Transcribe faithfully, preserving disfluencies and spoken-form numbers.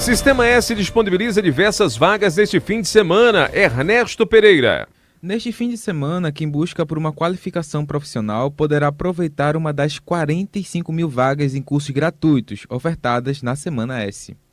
Sistema S disponibiliza diversas vagas neste fim de semana. Ernesto Pereira. Neste fim de semana, quem busca por uma qualificação profissional poderá aproveitar uma das quarenta e cinco mil vagas em cursos gratuitos ofertadas na Semana S.